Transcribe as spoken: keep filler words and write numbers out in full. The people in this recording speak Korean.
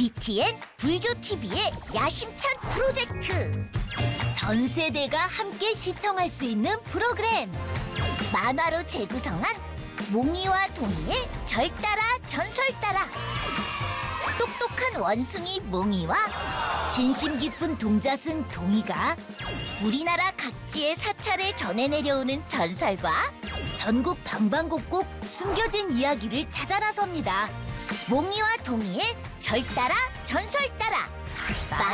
비티엔 불교티비의 야심찬 프로젝트. 전 세대가 함께 시청할 수 있는 프로그램. 만화로 재구성한 몽이와 동이의 절 따라 전설 따라. 똑똑한 원숭이 몽이와 신심 깊은 동자승 동이가 우리나라 각지의 사찰에 전해 내려오는 전설과 전국 방방곡곡 숨겨진 이야기를 찾아 나섭니다. 몽이와 동이의 절 따라 전설 따라.